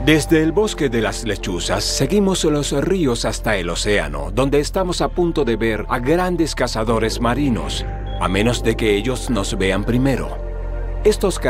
Desde el bosque de las lechuzas, seguimos los ríos hasta el océano, donde estamos a punto de ver a grandes cazadores marinos, a menos de que ellos nos vean primero. Estos